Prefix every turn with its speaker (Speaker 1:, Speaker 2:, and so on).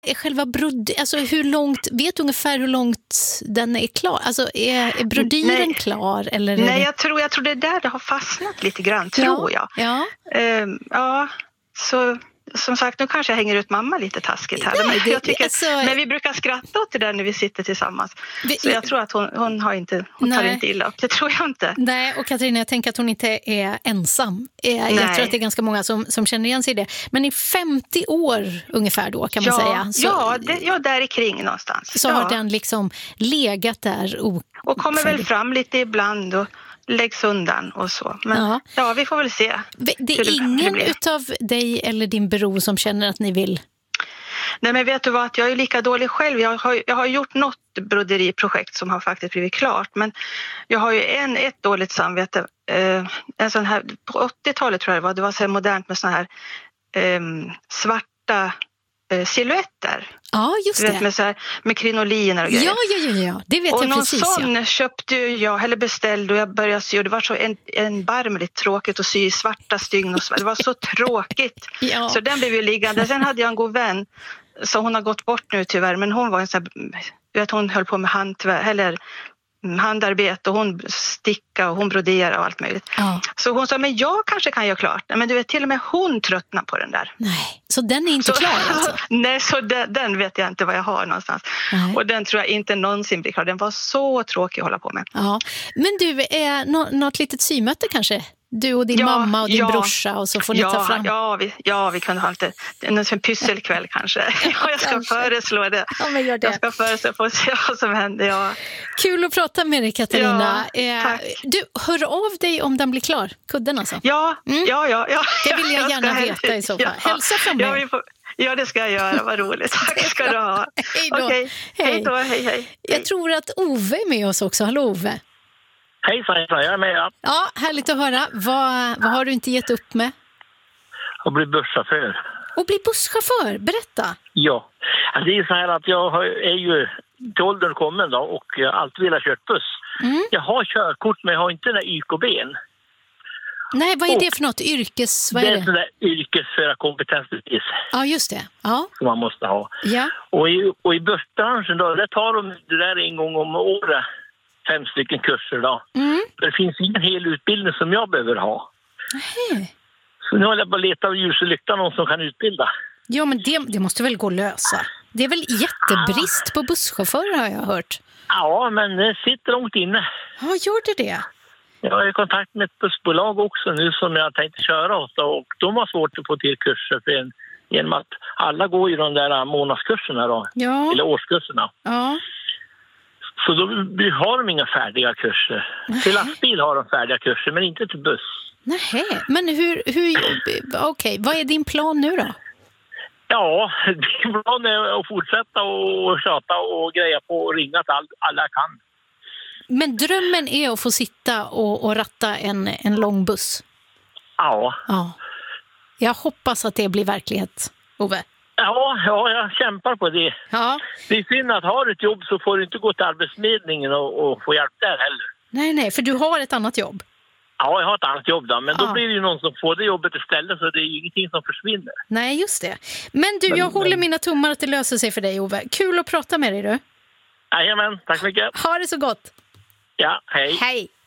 Speaker 1: Själva alltså vet du ungefär hur långt den är klar? Alltså är brodyren klar? Eller
Speaker 2: nej, jag tror det är där det har fastnat lite grann, tror jag.
Speaker 1: Ja.
Speaker 2: Så som sagt, nu kanske jag hänger ut mamma lite taskigt här. Men vi brukar skratta åt det där när vi sitter tillsammans. Så jag tror att hon tar inte illa upp. Det tror jag inte.
Speaker 1: Nej, och Katarina, jag tänker att hon inte är ensam. Jag tror att det är ganska många som känner igen sig i det. Men i 50 år ungefär då, kan man säga. Så,
Speaker 2: där i kring någonstans.
Speaker 1: Så har den liksom legat där.
Speaker 2: Och kommer väl fram lite ibland och läggs undan och så. Men vi får väl se.
Speaker 1: Det är ingen utav dig eller din bror som känner att ni vill?
Speaker 2: Nej, men vet du vad, att jag är lika dålig själv. Jag har gjort något broderiprojekt som har faktiskt blivit klart. Men jag har ju ett dåligt samvete. En sån här, på 80-talet tror jag det var så här modernt med såna här svarta silhuetter.
Speaker 1: Ja, just det.
Speaker 2: Med, så här, med krinoliner och grejer.
Speaker 1: Ja, det vet
Speaker 2: och
Speaker 1: jag precis.
Speaker 2: Och någon sån köpte jag, eller beställde, och jag började sy. Och det var så erbarmligt tråkigt att sy i svarta stygn. Och så. Det var så tråkigt. Så den blev ju liggande. Sen hade jag en god vän, så hon har gått bort nu tyvärr. Men hon var en sån här, hon höll på med handarbete, och hon sticka och hon brodera och allt möjligt. Så hon sa, men jag kanske kan göra klart. Men du vet, till och med hon tröttnar på den där.
Speaker 1: Nej, så den är inte klar alltså?
Speaker 2: Nej, så den vet jag inte vad jag har någonstans. Nej. Och den tror jag inte någonsin blir klar. Den var så tråkig att hålla på med.
Speaker 1: Ja. Men du, något litet symöte kanske? Du och din mamma och din brorsa, och så får ni ta fram. Vi kunde ha en pysselkväll kanske. Jag ska föreslå det. Ja, men gör det.
Speaker 2: Jag ska föreslå för att se vad som händer. Ja.
Speaker 1: Kul att prata med dig, Katarina.
Speaker 2: Tack.
Speaker 1: Du, hör av dig om den blir klar. Kudden alltså.
Speaker 2: Ja.
Speaker 1: Det vill jag gärna veta i så fall. Hälsa från mig.
Speaker 2: Ja, det ska jag göra. Vad roligt. Tack ska du ha.
Speaker 1: Hej då.
Speaker 2: Okej. Hej då. Hej.
Speaker 1: Jag tror att Ove är med oss också. Hallå, Ove.
Speaker 3: Hejsan, jag är med.
Speaker 1: Ja, härligt att höra. Vad har du inte gett upp med?
Speaker 3: Att bli busschaufför.
Speaker 1: Och bli busschaufför? Berätta.
Speaker 3: Ja, alltså det är så här att jag är ju till åldern kommen då, och alltid vill ha kört buss. Jag har körkort, men jag har inte den där YKB:n.
Speaker 1: Nej, vad är det för något? Vad är det?
Speaker 3: Det är yrkesförarkompetensbevis.
Speaker 1: Ja, just det. Ja.
Speaker 3: Som man måste ha.
Speaker 1: Ja.
Speaker 3: Och i bussbranschen då, där tar de det där en gång om året. 5 stycken kurser då. Det finns ingen hel utbildning som jag behöver ha.
Speaker 1: Nej.
Speaker 3: Så nu håller jag bara leta av ljus och lykta någon som kan utbilda.
Speaker 1: Ja, men det måste väl gå att lösa. Det är väl jättebrist på busschaufförer, har jag hört.
Speaker 3: Ja, men det sitter långt inne.
Speaker 1: Ja, gör det?
Speaker 3: Jag är i kontakt med ett bussbolag också nu som jag tänkte köra åt, och de har svårt att få till kurser genom att alla går ju de där månadskurserna då, eller årskurserna. Ja. Så då har de inga färdiga kurser. Till lastbil har de färdiga kurser, men inte till buss.
Speaker 1: Nej, men okej, vad är din plan nu då?
Speaker 3: Ja, din plan är att fortsätta och tjata och greja på och ringa till alla kan.
Speaker 1: Men drömmen är att få sitta och ratta en lång buss?
Speaker 3: Ja.
Speaker 1: Jag hoppas att det blir verklighet, Ove.
Speaker 3: Ja, jag kämpar på det. Ja. Det är synd att har du ett jobb så får du inte gå till arbetsförmedlingen och få hjälp där heller.
Speaker 1: Nej, för du har ett annat jobb.
Speaker 3: Ja, jag har ett annat jobb då, men då blir det ju någon som får det jobbet istället, så det är ju ingenting som försvinner.
Speaker 1: Nej, just det. Men du, jag håller mina tummar att det löser sig för dig, Ove. Kul att prata med dig, du.
Speaker 3: Jajamän, tack så mycket.
Speaker 1: Ha det så gott.
Speaker 3: Ja, hej.
Speaker 1: Hej.